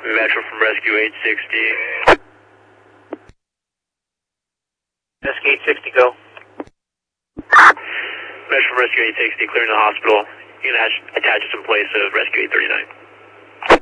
Metro from Rescue 860. Rescue 860, go. Metro from Rescue 860, clearing the hospital. You can attach it in place of Rescue 839.